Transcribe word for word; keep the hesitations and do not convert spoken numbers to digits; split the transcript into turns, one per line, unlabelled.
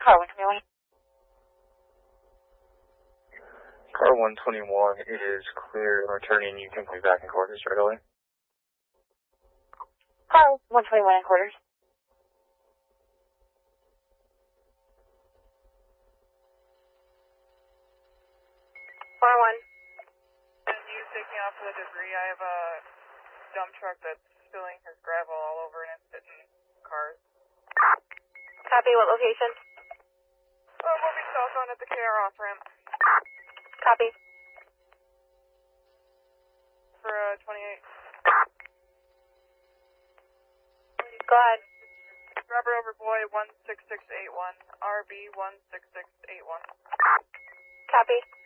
Car one twenty-one.
Car one twenty-one is clear and returning. You can be back in quarters right away.
Car one twenty-one in quarters.
Car one. Can you take me off with debris? I have a dump truck that's spilling his gravel all over and it's hitting cars.
Copy, what location?
Oh, moving southbound at the K R off ramp.
Copy.
For uh, twenty-eight.
Go ahead.
Robert over boy one six six eight one. R B one six six eight one.
Copy.